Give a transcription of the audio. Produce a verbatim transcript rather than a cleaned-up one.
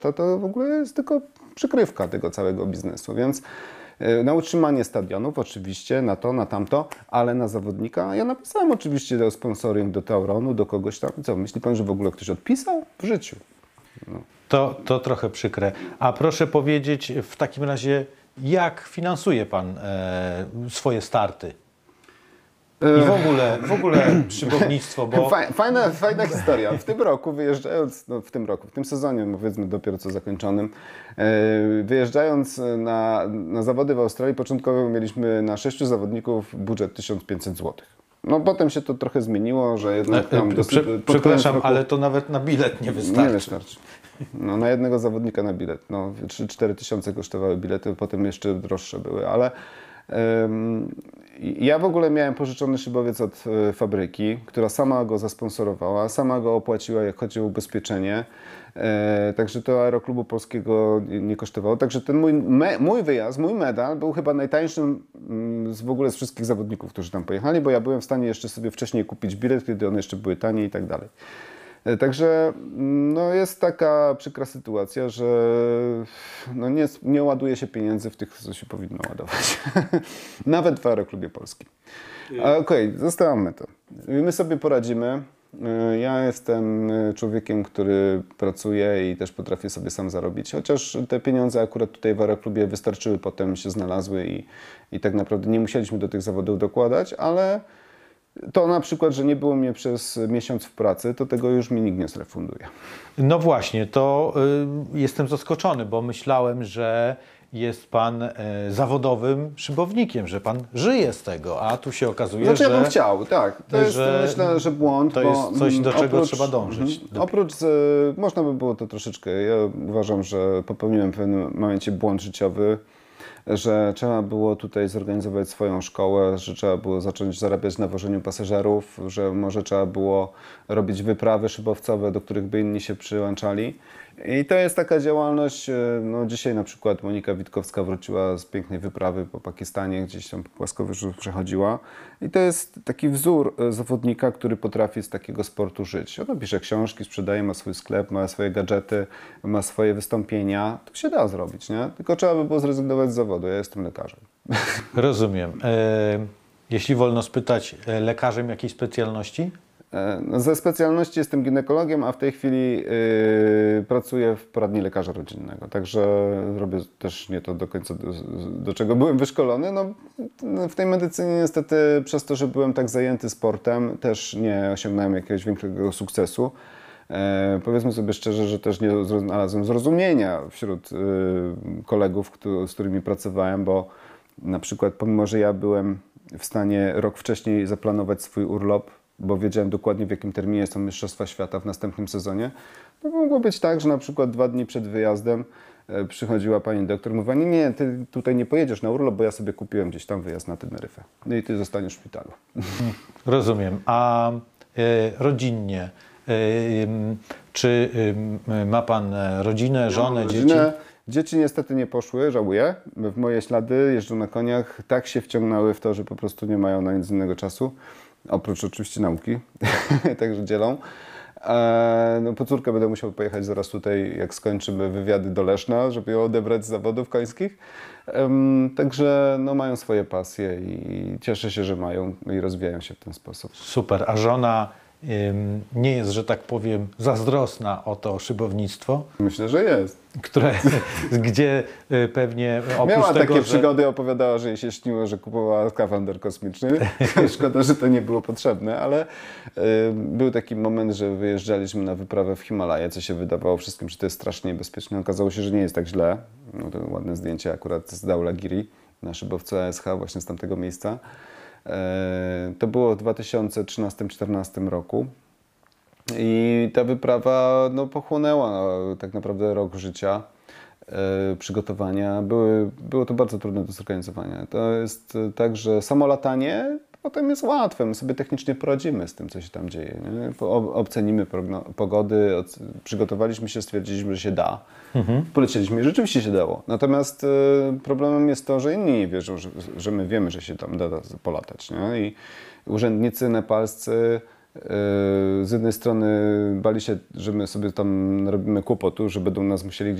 to to w ogóle jest tylko przykrywka tego całego biznesu, więc na utrzymanie stadionów oczywiście, na to, na tamto, ale na zawodnika ja napisałem oczywiście do sponsoring, do Tauronu, do kogoś tam. Co, myśli pan, że w ogóle ktoś odpisał? W życiu. No. To, to trochę przykre. A proszę powiedzieć w takim razie, jak finansuje pan e, swoje starty? I w ogóle, w ogóle szybownictwo, bo... Fajna, fajna historia. W tym roku wyjeżdżając, no w tym roku, w tym sezonie, powiedzmy dopiero co zakończonym, wyjeżdżająając na, na zawody w Australii, początkowo mieliśmy na sześciu zawodników budżet tysiąc pięćset złotych. No potem się to trochę zmieniło, że jednak tam... Prze, dosyć, przepraszam, roku, ale to nawet na bilet nie wystarczy. Nie wystarczy. No, na jednego zawodnika na bilet. No, trzy cztery tysiące kosztowały bilety, potem jeszcze droższe były, ale... Um, ja w ogóle miałem pożyczony szybowiec od y, fabryki, która sama go zasponsorowała, sama go opłaciła, jak chodzi o ubezpieczenie. E, także to Aeroklubu Polskiego nie, nie kosztowało. Także ten mój, me, mój wyjazd, mój medal był chyba najtańszym mm, z w ogóle z wszystkich zawodników, którzy tam pojechali, bo ja byłem w stanie jeszcze sobie wcześniej kupić bilet, kiedy one jeszcze były tanie i tak dalej. Także no jest taka przykra sytuacja, że no nie, nie ładuje się pieniędzy w tych, co się powinno ładować. Nawet w Aeroklubie Polskim. Okej, okay, zostawmy to. My sobie poradzimy. Ja jestem człowiekiem, który pracuje i też potrafię sobie sam zarobić. Chociaż te pieniądze akurat tutaj w Aeroklubie wystarczyły, potem się znalazły i, i tak naprawdę nie musieliśmy do tych zawodów dokładać, ale to na przykład, że nie było mnie przez miesiąc w pracy, to tego już mi nikt nie zrefunduje. No właśnie, to y, jestem zaskoczony, bo myślałem, że jest pan y, zawodowym szybownikiem, że pan żyje z tego, a tu się okazuje, znaczy, że... ja bym chciał, tak. To jest, że myślę, że błąd. To bo jest coś, do czego oprócz, trzeba dążyć. Mm, oprócz, y, można by było to troszeczkę, ja uważam, że popełniłem w pewnym momencie błąd życiowy, że trzeba było tutaj zorganizować swoją szkołę, że trzeba było zacząć zarabiać na wożeniu pasażerów, że może trzeba było robić wyprawy szybowcowe, do których by inni się przyłączali. I to jest taka działalność, no dzisiaj na przykład Monika Witkowska wróciła z pięknej wyprawy po Pakistanie, gdzieś tam płaskowyżu przechodziła. I to jest taki wzór zawodnika, który potrafi z takiego sportu żyć. Ona pisze książki, sprzedaje, ma swój sklep, ma swoje gadżety, ma swoje wystąpienia. To się da zrobić, nie? Tylko trzeba by było zrezygnować z zawodu. Ja jestem lekarzem. Rozumiem. E, jeśli wolno spytać, lekarzem jakiej specjalności? No, ze specjalności jestem ginekologiem, a w tej chwili yy, pracuję w poradni lekarza rodzinnego. Także robię też nie to do końca, do, do czego byłem wyszkolony. No, w tej medycynie niestety przez to, że byłem tak zajęty sportem, też nie osiągnąłem jakiegoś większego sukcesu. E, powiedzmy sobie szczerze, że też nie znalazłem zrozumienia wśród yy, kolegów, kto, z którymi pracowałem, bo na przykład pomimo, że ja byłem w stanie rok wcześniej zaplanować swój urlop, bo wiedziałem dokładnie, w jakim terminie są Mistrzostwa Świata w następnym sezonie, to mogło być tak, że na przykład dwa dni przed wyjazdem e, przychodziła pani doktor, mówiła, nie, nie, ty tutaj nie pojedziesz na urlop, bo ja sobie kupiłem gdzieś tam wyjazd na Teneryfę. No i ty zostaniesz w szpitalu. Rozumiem. A e, rodzinnie, e, czy e, ma pan rodzinę, żonę, no, dzieci? Rodzinę. Dzieci niestety nie poszły, żałuję. W moje ślady jeżdżą na koniach, tak się wciągnęły w to, że po prostu nie mają na nic innego czasu. Oprócz oczywiście nauki, także dzielą. E, no, po córkę będę musiał pojechać zaraz tutaj, jak skończymy wywiady do Leszna, żeby ją odebrać z zawodów końskich. E, także no, mają swoje pasje i cieszę się, że mają i rozwijają się w ten sposób. Super. A żona ym, nie jest, że tak powiem, zazdrosna o to szybownictwo? Myślę, że jest. Które, gdzie y, pewnie oprócz Miała tego, takie że... przygody, opowiadała, że jej się śniło, że kupowała skafander kosmiczny. Szkoda, że to nie było potrzebne, ale y, był taki moment, że wyjeżdżaliśmy na wyprawę w Himalaje, co się wydawało wszystkim, że to jest strasznie niebezpieczne. Okazało się, że nie jest tak źle. No, to ładne zdjęcie akurat z Dhaulagiri, na szybowcu A S H właśnie z tamtego miejsca. Y, to było w dwa tysiące trzynastym do dwa tysiące czternastym roku. I ta wyprawa no, pochłonęła no, tak naprawdę rok życia, yy, przygotowania. Były, było to bardzo trudne do zorganizowania. To jest tak, że samo latanie potem jest łatwe. My sobie technicznie poradzimy z tym, co się tam dzieje. Nie? Ocenimy pogody, przygotowaliśmy się, stwierdziliśmy, że się da. Mhm. Polecieliśmy i rzeczywiście się dało. Natomiast yy, problemem jest to, że inni nie wierzą, że, że my wiemy, że się tam da polatać. Nie? I urzędnicy nepalscy z jednej strony bali się, że my sobie tam robimy kłopotu, że będą nas musieli